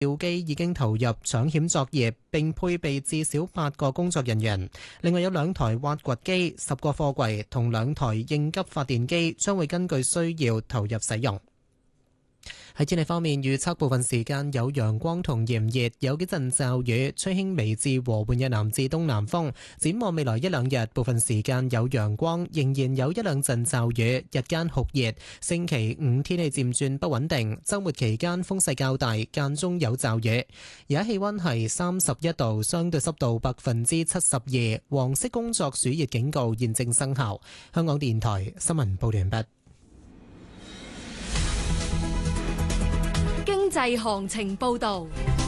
吊機已經投入搶險作業，並配備至少8個工作人員。另外有2台挖掘機、10個貨櫃同2台應急發電機將會根據需要投入使用。喺天氣方面，預測部分時間有陽光同炎熱，有幾陣驟雨，吹輕微至和緩嘅南至東南風。展望未來1-2日，部分時間有陽光，仍然有1-2陣驟雨，日間酷熱。星期5天氣漸轉不穩定，週末期間風勢較大，間中有驟雨。而家氣溫係31度，相對濕度72%，黃色工作暑熱警告現正生效。香港電台新聞報道完畢。 經濟行情報導。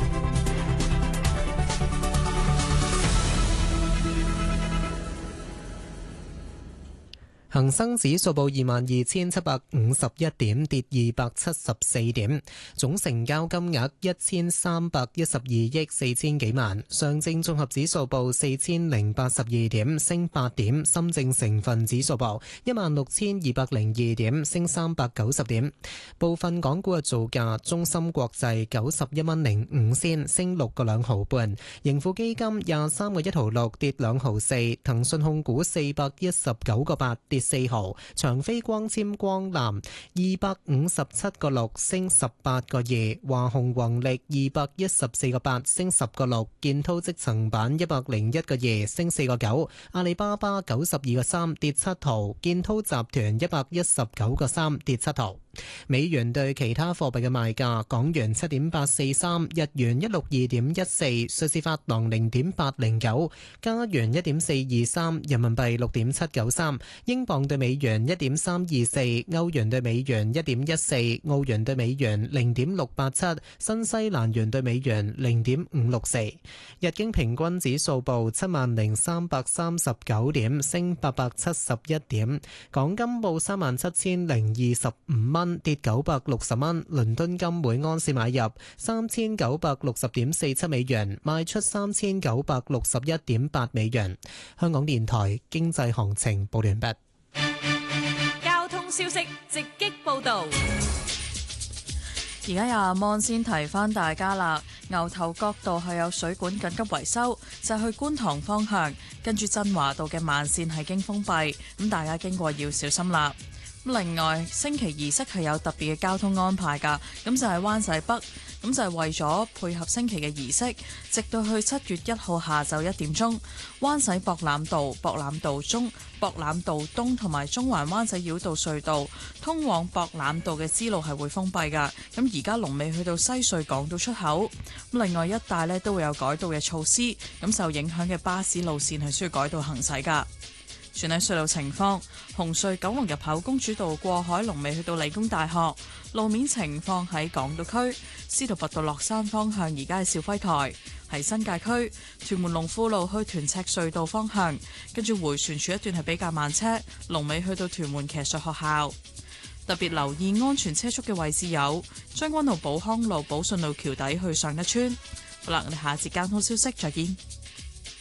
恒生指數報22,751點，跌274點，總成交金額1312億4千幾萬。上證綜合指數報4082點，升8點。深證成分指數報16202點，升390點。部分港股嘅造價：中芯國際91蚊05仙，升6個2毫半；盈富基金23個1毫6，跌2毫4；騰訊控股419個8，跌4毫，長飛光纖光纜257個6，升18個2，華虹宏力214個8，升10個6，建滔積層板101個2，升4個9，阿里巴巴92個3，跌7毫，建滔集團119個3，跌7毫。美元對其他貨幣嘅賣價：港元7.843，日元162.14，瑞士法郎0.809，加元1.423，人民幣6.793，英鎊對美元1.324，歐元對美元1.14，澳元對美元0.687，新西蘭元對美元0.564。日經平均指數報70,339點，升871點。港金報37,025蚊，跌960蚊。倫敦金每盎司買入3960.47美元，賣出3961.8美元。香港電台經濟行情報完畢。 交通消息直擊報道。 而家有阿芒先提翻大家啦，牛頭角道係有水管緊急維修，就去觀塘方向，跟住振華道嘅慢線係經封閉，咁大家經過要小心啦。另外，升旗儀式係有特別嘅交通安排㗎，咁就係灣仔北，咁就係為咗配合升旗嘅儀式，直到去7月1號下晝1點鐘，灣仔博覽道、博覽道中、博覽道東同埋中環灣仔繞道隧道通往博覽道嘅支路係會封閉㗎。咁而家龍尾去到西隧港島出口，咁另外一帶呢都會有改道嘅措施，咁受影響嘅巴士路線係需要改道行駛㗎。全體隧道情況：紅隧九龍入口公主道過海龍尾去到理工大學，路面情況喺港島區司徒拔道落山方向，而家係肇輝台；喺新界區屯門龍富路去屯赤隧道方向，跟住迴旋處一段係比較慢車，龍尾去到屯門騎術學校。特別留意安全車速嘅位置有將軍澳寶康路、寶順路橋底去上一村。好啦，我哋下一節交通消息再見。